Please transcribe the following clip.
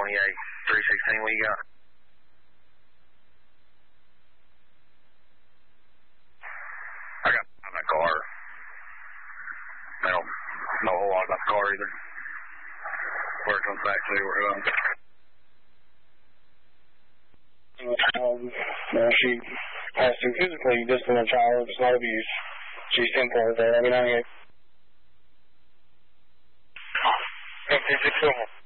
316, what you got? I got on that car. I don't know a whole lot about the car either. Where it comes back to, or who owns it. She has to physically discipline a child. It's not abuse. She's simple with that. I mean,